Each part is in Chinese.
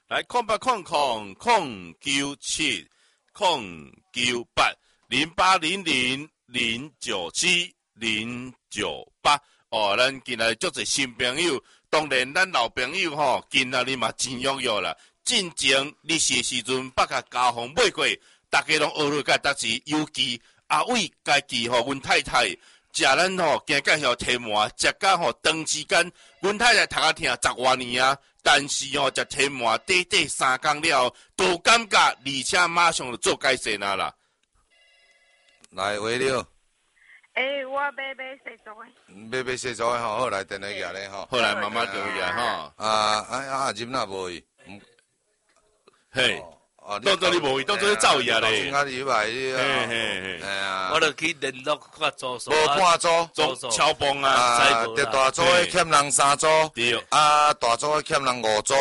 来0800-097-098哦，咱今仔足侪新朋友，当然咱老朋友吼，今仔日嘛真踊跃啦。进前你是时阵捌甲家访买过，大家拢学落甲搭字，尤其阿伟家己吼，阮太太食咱吼，惊介绍天麻，食甲吼长时间，阮太太头壳疼10多年啊，但是吼食天麻短3工了，都感觉，而且马上就做改善啦。 来，话了。 我买洗澡的。 买洗澡的吼，好来电话举咧吼。 好来，妈妈电话举吼。 阿金那无去。 嘿。当作你无去，当作你走伊啊咧。 啊，你来你嘿。 哎呀。 我著去联络看租所。 无判租， 做超帮啊。 得大租的欠人3租， 对。 大租的欠人5租，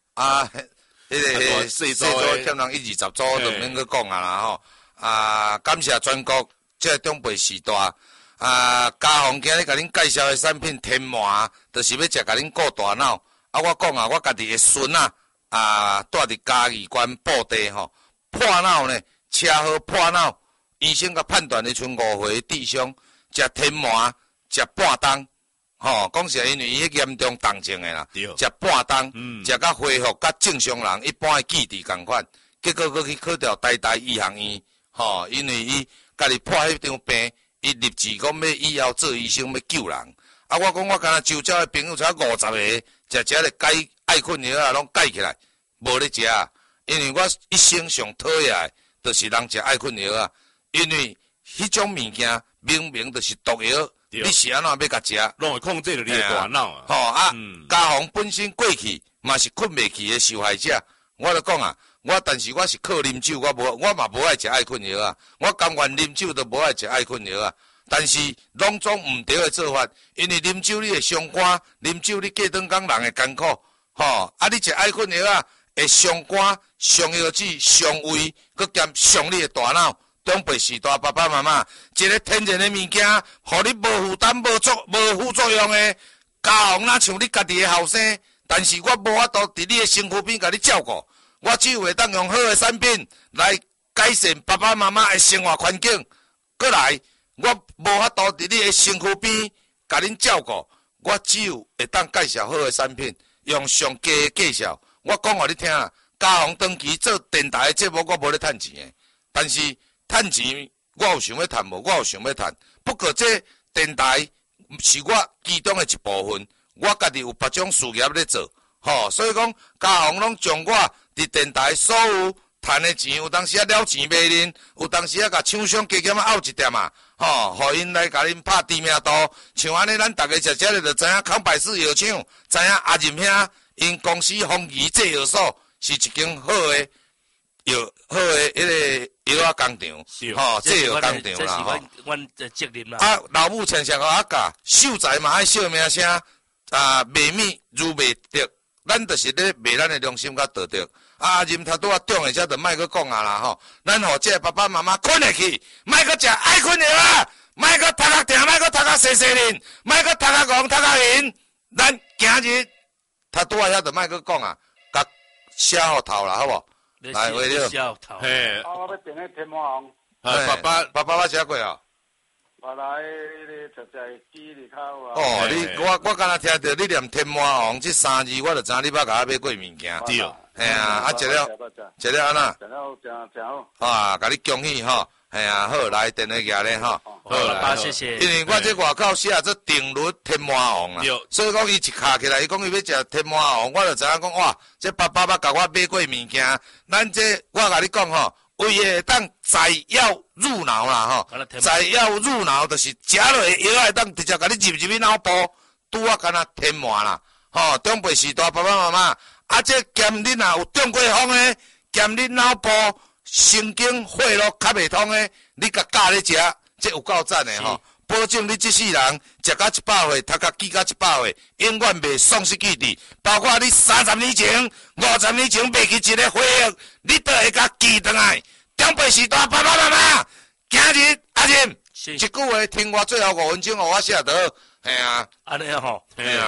个细租的欠人1、20租，就免去讲啊啦吼。感谢全国这长辈时代。家宏今日甲恁介绍的产品天麻，就是要食甲恁顾大脑。我讲我家己的孙住伫嘉义县布袋吼，破脑呢，车祸破脑，医生甲判断你剩5岁智商，食天麻，食半冬，讲实因为伊迄严重动症的啦，食半冬，食甲恢复甲正常人一般的记忆共款，结果佫去考掉台医学院，因为伊家己破迄张病。伊立志讲要以后做医生要救人，我讲我敢若周遭的朋友才50个，食咧解爱困药啊，拢解起来，无咧食，因为我一生上讨厌的，就是人食爱困药啊，因为迄种物件明明就是毒药，你是安怎要甲食？ 拢会控制着你的大脑啊。 家宏本身过去嘛是困袂去的受害者，我就讲但是我是靠啉酒，我嘛无爱食爱困药啊，我甘愿啉酒都无爱食爱困药啊。但是拢总毋对的做法，因为啉酒你会伤肝，啉酒你过顿工人会艰苦，你食爱困药啊，会伤肝、伤腰子、伤胃，佮兼伤你的大脑。长辈时代爸爸妈妈，一个天然的物件，互你无负担、无副作用的，家宏哪像你家己的后生，但是我无法度伫你的身躯边甲你照顾。我只有会当用好的产品来改善爸爸妈妈的生活环境，过来我无法度伫你的身躯边甲恁照顾，我只有会当介绍好的产品，用上佳的介绍。我讲互你听啦，家宏长期做电台的节目，我无咧趁钱的，但是趁钱我有想要趁无，我有想要趁。不过这电台是我其中的一部分，我家己有别种事业咧做，所以讲家宏拢将我伫电台所有赚的钱，有当时了钱买恁，有当时甲厂商加减拗一点啊，互因来甲恁拍知名度。像安尼，咱大家食食咧就知影康百氏药厂，知影阿任兄因公司丰益制药所是一间好的迄个药仔工厂，制药工厂啦。 阮责任啦。 老母常常甲我教，秀才嘛爱小名声，卖米如卖德。咱就是咧卖咱的良心甲道德。任他拄啊中的，才就莫去讲啊啦吼。咱互这爸爸妈妈困下去，莫去食爱困药啊，莫去头壳疼，莫去头壳洗恁，莫去头壳戆，头壳晕。咱今日他拄啊遐就莫去讲啊，甲写好头啦，好无？来，为了。 嘿。 我要订迄天麻红。 爸爸我写过啊。 我来实在记里头啊。 我刚才听到你念天麻红这3字，我就知你捌甲我买过物件。 对。 嘿食了安那？ 食了真好。 甲你恭喜吼！嘿好来电话举咧吼。 好啦，谢谢。 因为我这外口写做定律天麻红啊，所以讲伊一卡起来，伊讲伊要食天麻红，我就知影讲哇，这爸爸甲我买过物件。咱这我甲你讲吼。为会当在药入脑啦吼，在药入脑就是食落药会当直接甲你入去脑部，拄啊敢若天麻啦，长辈时代爸爸妈妈，这兼恁若有中过风的，兼恁脑部神经血路较袂通的，你甲教咧食，这有够赞的吼，保证你这世人食到100岁，读甲记到100岁，永远袂丧失记忆，包括你30年前、50年前袂记一个回忆，你都会甲记倒来。长辈时代爸爸妈妈，今日阿任一句话，听我最后5分钟，互我写倒，嘿啊， 安尼吼， 嘿啊，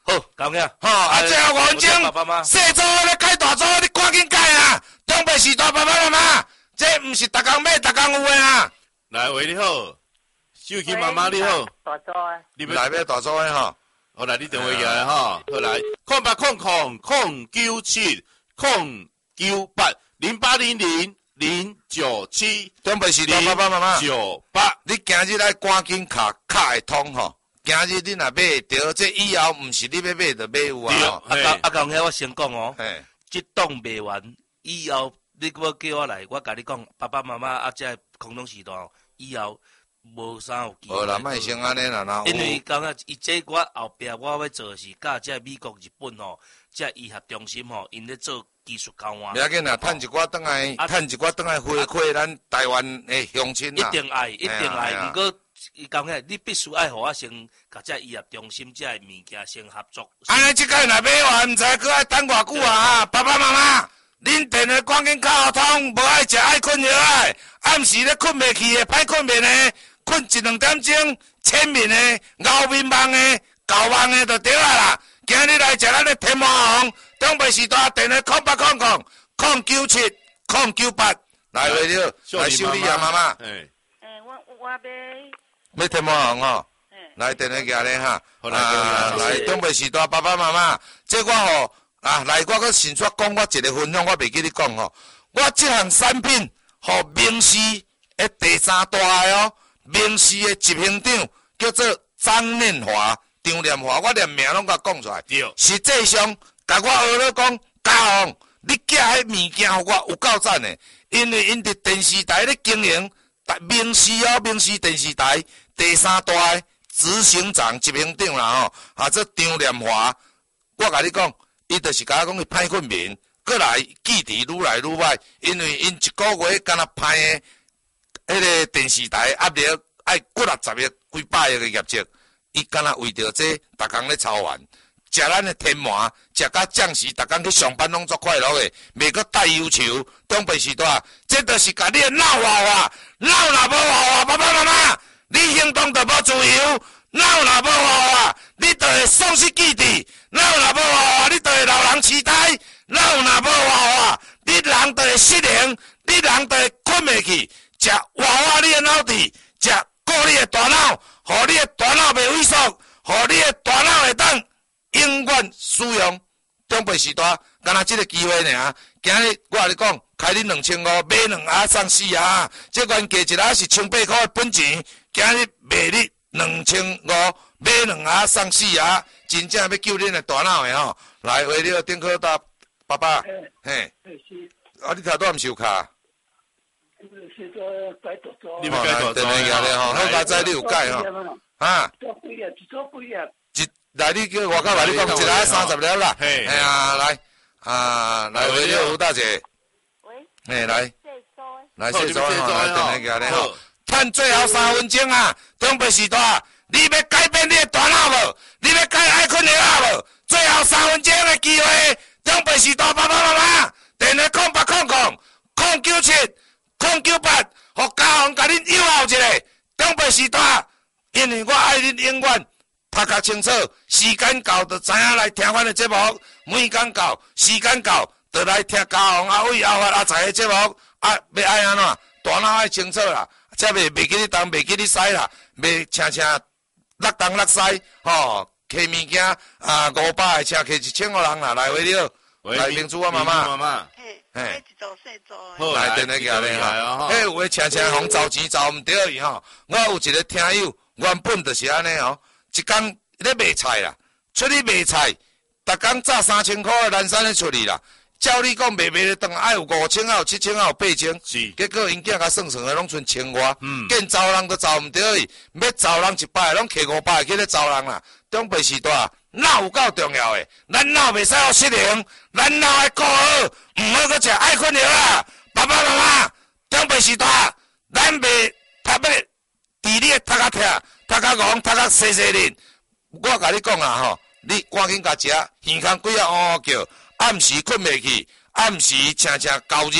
好，讲呀。 最后5分钟， 爸爸妈妈， 细组咧改大组，你赶紧改啊！中北时代爸爸妈妈，这毋是逐工买、逐工有诶啊！ 来，喂，你好，秀琴妈妈你好， 大组诶， 你来买大组诶吼。 好来，你电话过来哈，好来，0800-098-097， 中北时代爸爸妈妈， 98， 你今日来赶紧卡会通吼。今日你若买着，这以后毋是你要买就买有啊吼。 讲遐我先讲哦， 嘿， 这档卖完以后，你要叫我来，我甲你讲，爸爸妈妈这空中时代以后无啥有机会。 无啦，莫先安尼啦，若有因为讲啊，这我后壁我要做的是甲这美国、日本吼，这医学中心吼，因咧做技术交换。 不要紧啦，趁一寡转来，回馈咱台湾的乡亲啦。 一定爱，毋过伊讲起，你必须爱互我先甲这医学中心这物件先合作。 安尼即个若买完，毋知搁爱等偌久啊！爸爸妈妈，恁电话赶紧敲通，无爱食爱困药诶，暗时咧困袂去诶，歹困眠诶，困1-2点钟，浅眠诶，熬眠梦诶，搞梦诶就对啊啦！今日来食咱的天麻红，中北时代电话0800-097-098，来话了，来修理啊妈妈。 我买， 要天麻红吼，来电话寄咧哈。来中北时代爸爸妈妈，这我吼来我搁先说讲我一个分享，我袂记你讲吼。我这项产品，互明视的第3大个哦，明视的执行长叫做张念华。张念华，我连名拢甲讲出来。 对， 实际上，甲我学了讲，嘉宏，你寄迄物件互我有够赞的，因为因伫电视台咧经营，明视电视台第3大的执行长、执行长啦吼，这张念华，我甲你讲，伊就是甲我讲伊歹困眠，过来记忆愈来愈歹，因为因一个月敢若歹的迄个电视台压力爱几60亿、几百亿的业绩。伊敢若为着这，逐工咧操完，食咱的天麻，食甲将士，逐工去上班拢足快乐的，袂阁带忧愁。中北时代，这就是甲你的脑活化，脑若无活化，爸爸妈妈，你行动就无自由。脑若无活化，你就会丧失记忆；脑若无活化，你就会老人痴呆；脑若无活化，你人就会失灵，你人就会困袂去。食活化你的脑子，食顾你的大脑。互你的大脑袂萎缩，互你的大脑会当永远使用。中北时代，敢若即个机会尔。今日我甲你讲，开你2500，买2盒送4盒，这原价1盒是1800块的本钱，今日卖你2500，买2盒送4盒，真正要救恁的大脑的吼。来，为了顶科大爸爸，嘿，你头拄毋是有卡？ 你要改大电话寄咧吼，好佳哉你有改吼，哈？来你叫我甲你讲，1盒30粒啦，哎呀，来为了吴大姐，喂，来谢总吼，来电话寄咧吼，趁最后3分钟啊，中北时代，你要改变你的大脑无？你要改爱困药无？最后3分钟的机会，中北时代爸爸妈妈，电话0800-097-098。互嘉宏甲恁友好一下，中北时代，因为我爱恁永远读较清楚，时间到就知影来听阮的节目，每天到时间到就来听嘉宏阿伟阿发阿财的节目，要爱安怎？大脑爱清楚啦，才袂记你东，袂记你西啦，袂车落东落西，吼，摕物件500的车摕1000个人啦，来回了，来明珠我妈妈。嘿，来电话寄咧吼，迄有诶车互找钱找毋着伊吼。我有一个听友，原本就是安尼吼，一工咧卖菜啦，出去卖菜，逐工早3000块的南山咧出去啦。照你讲卖咧顿爱有5000啊，有7000啊，有8000，是。结果因囝甲算的拢剩1000外，见找人都找毋着伊，要找人100个拢摕500个去咧找人啦。中北时代。脑有够重要诶，咱脑袂使互失灵，咱脑爱顾好，毋好搁食爱困药啊！爸爸妈妈，中北时代，咱袂读要治你诶头壳痛、头壳戆、头壳细细哩。我甲你讲啊吼，你赶紧甲食，耳孔几啊叫，暗时困袂去，暗时请狗尿，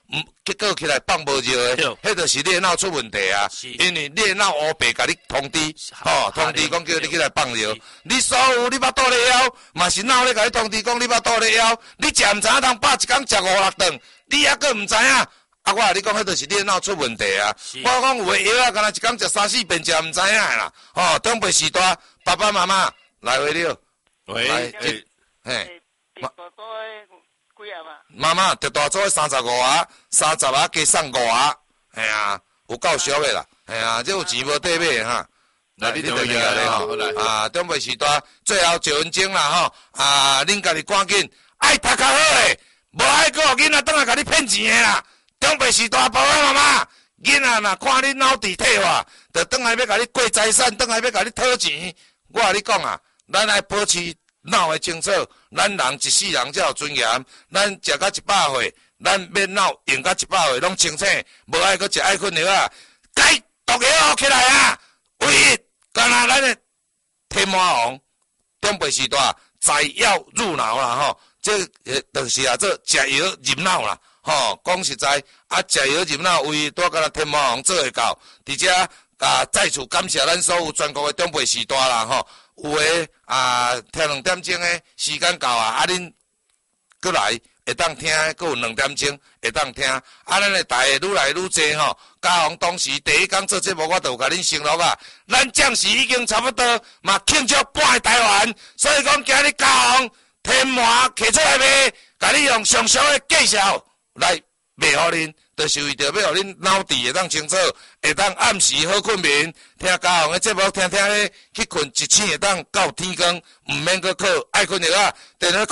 结果起来放无热的，迄就是你的脑出问题啊。因为你的脑乌白甲你通知，通知讲叫你起来放热。你所有你巴肚咧枵，嘛是脑咧甲你通知讲你巴肚咧枵。你食毋知影通饱一工食5-6顿，你还佫毋知影。啊，我甲你讲，迄就是你的脑出问题啊。我讲有的药啊，敢若一工食3-4遍食毋知影啦。长辈时代，爸爸妈妈来回了。 喂， 嘿。 几啊嘛？ 妈妈特大组35啊，30啊加送5啊，哎呀，有够俗的啦，哎呀，这有钱无地买哈。来，你等一下咧吼，啊，长辈时代最后1分钟啦吼，啊，恁家己赶紧爱读较好诶，无爱个囡仔倒来甲你骗钱诶啦。长辈时代爸爸妈妈，囡仔若看你脑底退化，就倒来要甲你过财产，倒来要甲你讨钱。我甲你讲啊，咱爱保持脑的清楚，咱人一世人才有尊严。咱食到100岁，咱免脑用到100岁拢清醒，无爱搁食爱困药啊！该毒药起来啊！唯一干那咱的天魔王，长辈时代采药入脑啦吼，这就是啊，这食药入脑啦吼。讲实在，啊，食药入脑，唯一多干那天魔王做会到，而且啊，再次感谢咱所有全国的长辈时代啦吼。有诶啊，听2点钟诶，时间到啊，啊恁过来会当听，阁有2点钟会当听，啊咱诶台愈来愈济吼。嘉宏当时第一天做节目，我就有甲恁承诺啊，咱将士已经差不多嘛庆祝半个台湾，所以讲今日嘉宏天麻摕出来卖，甲你用上俗诶介绍来卖互恁。就是为着要互恁脑底会当清楚，会当暗时好困眠，听嘉宏的节目，听咧去困一醒会当到天光，毋免搁靠爱困药啊。电话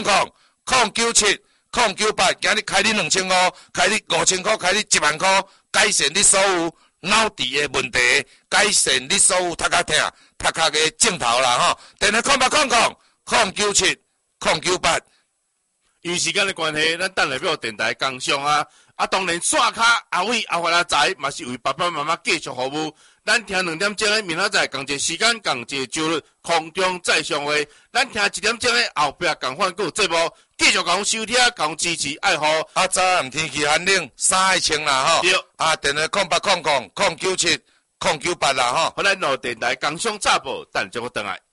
0800097098，今日开你2500，开你5000块，开你10000块，改善你所有脑底的问题，改善你所有头壳痛、头壳的症头啦吼。电话0800097098。 因为时间的关系，咱等下要电台工商啊。啊，当然线卡阿伟阿发阿财嘛是为爸爸妈妈继续服务。咱听2点钟的明仔载，同一时间同一周日空中再相会。咱听1点钟的后壁共款有节目，继续讲收听，讲支持爱护。 啊，早暗天气寒冷，衫爱穿啦吼。 对。 啊，电话0800097098啦吼。 好，咱落电台工商插播，等将我回来。